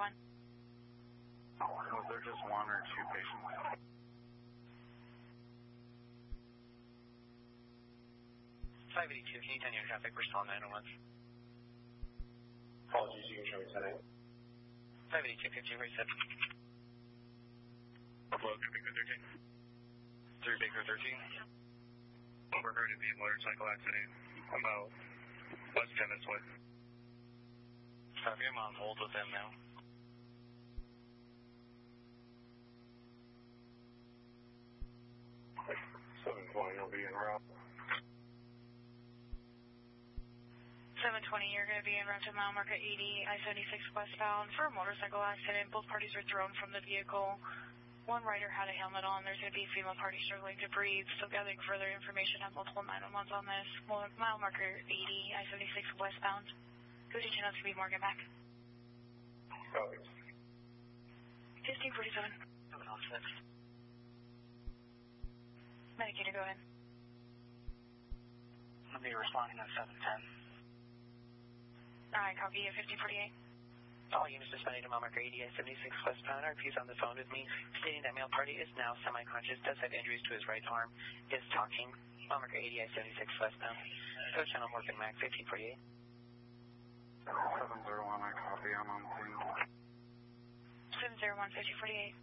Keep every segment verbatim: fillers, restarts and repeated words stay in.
one. Was there just one or two patients? five eighty-two, can you turn your traffic? We're still on nine oh one. Apologies, you can show me ten eight. five eighty-two, fifteen forty-seven. Upload to Baker thirteen. three Baker thirteen. Overheard to be a motorcycle accident about less than ten minutes away. Copy, I'm on hold with them now. seven twenty will be en route. seven twenty, you're going to be en route to mile marker eighty, I seventy-six westbound for a motorcycle accident. Both parties were thrown from the vehicle. One rider had a helmet on. There's going to be a female party struggling to breathe. Still gathering further information. Have multiple nine one ones on this. Mile marker eighty, I seventy-six westbound. Go to channel to be Morgan back. Copy. fifteen forty-seven. seven oh six. Medicator, go ahead. I'll be responding on seven ten. Alright, copy you, fifteen forty-eight. All units responding to mile marker eighty, I seventy-six westbound. R P's on the phone with me, stating that male party is now semi-conscious, does have injuries to his right arm, is talking. Mile marker eighty, I seventy-six westbound. Go channel Morgan Mac, fifteen forty-eight. seven zero one, I copy, I'm on scene. seven zero one, fifteen forty-eight.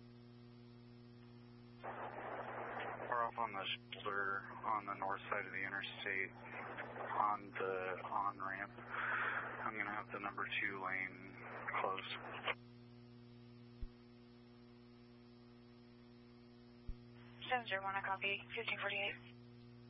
We're off on the shoulder on the north side of the interstate on the on-ramp. I'm going to have the number two lane closed. seven zero one, I copy, fifteen forty-eight.